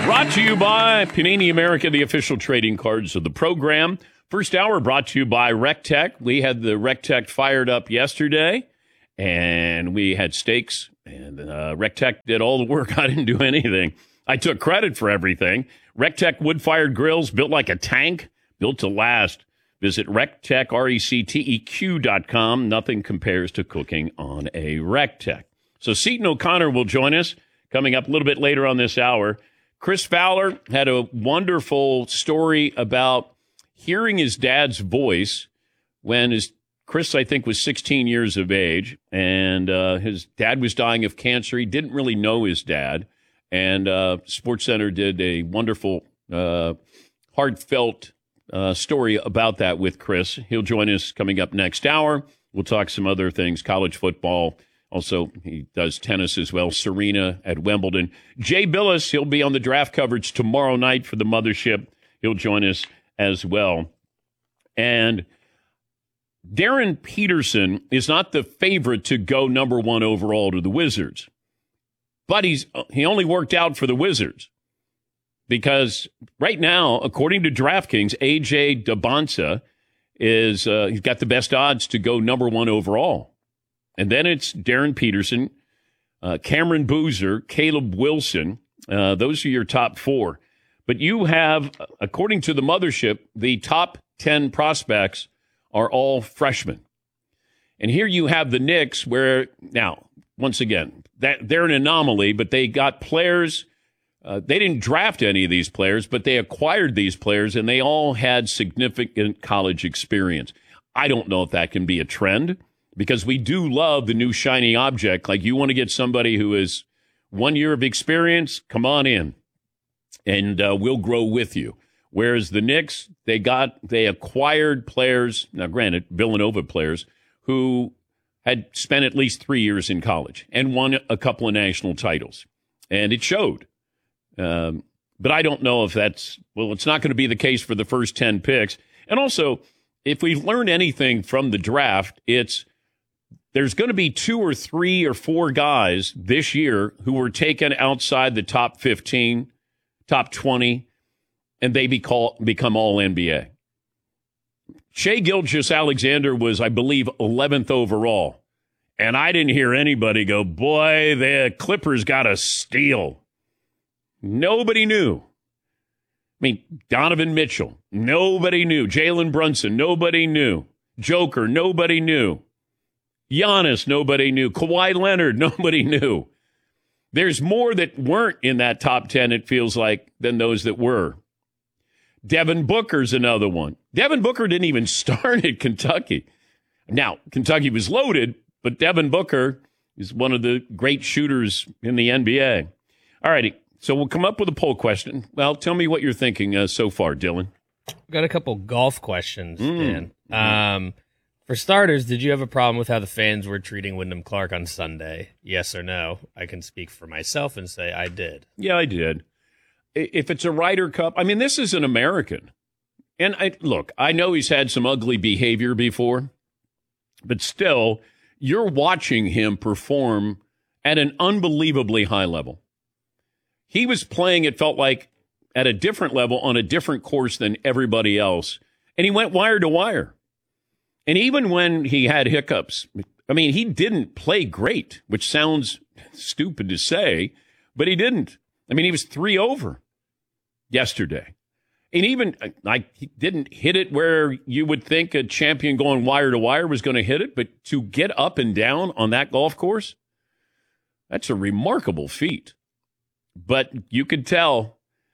Brought to you by Panini America, the official trading cards of the program. First hour brought to you by RecTech. We had the RecTech fired up yesterday, and we had steaks, and RecTech did all the work. I didn't do anything. I took credit for everything. RecTech wood-fired grills built like a tank, built to last. Visit RecTech, RecTeq.com. Nothing compares to cooking on a RecTech. So Seton O'Connor will join us coming up a little bit later on this hour. Chris Fowler had a wonderful story about hearing his dad's voice when Chris, I think, was 16 years of age, and his dad was dying of cancer. He didn't really know his dad, and SportsCenter did a wonderful, heartfelt story about that with Chris. He'll join us coming up next hour. We'll talk some other things, college football. Also, he does tennis as well, Serena at Wimbledon. Jay Billis, he'll be on the draft coverage tomorrow night for the Mothership. He'll join us as well. And Darren Peterson is not the favorite to go number one overall to the Wizards. But he only worked out for the Wizards. Because right now, according to DraftKings, A.J. Debonsa he's got the best odds to go number one overall. And then it's Darren Peterson, Cameron Boozer, Caleb Wilson. Those are your top four. But you have, according to the Mothership, the top 10 prospects are all freshmen. And here you have the Knicks where, now, once again, they're an anomaly, but they got players. They didn't draft any of these players, but they acquired these players, and they all had significant college experience. I don't know if that can be a trend, because we do love the new shiny object. Like, you want to get somebody who is 1 year of experience, come on in, and we'll grow with you. Whereas the Knicks, they acquired players, now granted, Villanova players, who had spent at least 3 years in college and won a couple of national titles. And it showed. But I don't know if it's not going to be the case for the first 10 picks. And also, if we've learned anything from the draft, there's going to be 2 or 3 or 4 guys this year who were taken outside the top 15, top 20, and they become all NBA. Shai Gilgeous-Alexander was, I believe, 11th overall. And I didn't hear anybody go, boy, the Clippers got a steal. Nobody knew. I mean, Donovan Mitchell, nobody knew. Jalen Brunson, nobody knew. Joker, nobody knew. Giannis, nobody knew. Kawhi Leonard, nobody knew. There's more that weren't in that top 10, it feels like, than those that were. Devin Booker's another one. Devin Booker didn't even start at Kentucky. Now, Kentucky was loaded, but Devin Booker is one of the great shooters in the NBA. All righty, so we'll come up with a poll question. Well, tell me what you're thinking so far, Dylan. I've got a couple golf questions, Dan. For starters, did you have a problem with how the fans were treating Wyndham Clark on Sunday? Yes or no? I can speak for myself and say I did. Yeah, I did. If it's a Ryder Cup, I mean, this is an American. And I know he's had some ugly behavior before, but still, you're watching him perform at an unbelievably high level. He was playing, it felt like, at a different level on a different course than everybody else. And he went wire to wire. And even when he had hiccups, I mean, he didn't play great, which sounds stupid to say, but he didn't. I mean, he was 3 over yesterday. And even, he didn't hit it where you would think a champion going wire to wire was going to hit it, but to get up and down on that golf course, that's a remarkable feat. But you could tell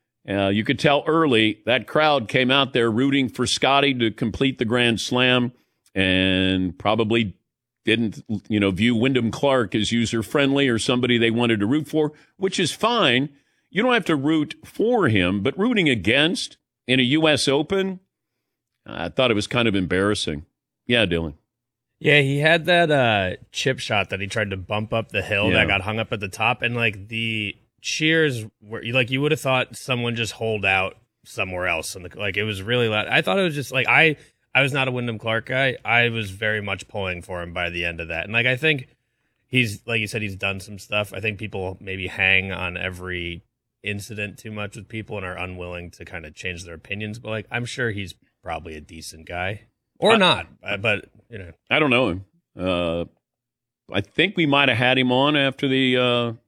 early that crowd came out there rooting for Scotty to complete the Grand Slam and probably didn't, view Wyndham Clark as user-friendly or somebody they wanted to root for, which is fine. You don't have to root for him, but rooting against in a U.S. Open, I thought it was kind of embarrassing. Yeah, Dylan. Yeah, he had that chip shot that he tried to bump up the hill that got hung up at the top, and the cheers were you would have thought someone just holed out somewhere else, and it was really loud. I thought it was just I was not a Wyndham Clark guy. I was very much pulling for him by the end of that. And I think he's, like you said, he's done some stuff. I think people maybe hang on every incident too much with people and are unwilling to kind of change their opinions. But like, I'm sure he's probably a decent guy or not. But I don't know him. I think we might have had him on after the